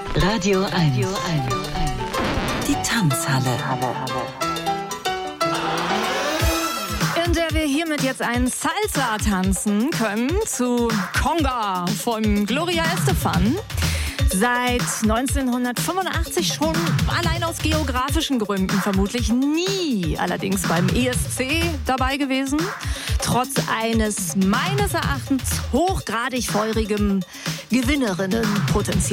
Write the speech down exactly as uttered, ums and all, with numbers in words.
Radio eins. Die Tanzhalle. In der wir hiermit jetzt einen Salsa tanzen können zu Conga von Gloria Estefan. Seit neunzehnhundertfünfundachtzig schon, allein aus geografischen Gründen vermutlich nie, allerdings beim E S C dabei gewesen. Trotz eines meines Erachtens hochgradig feurigem Gewinnerinnenpotenzials.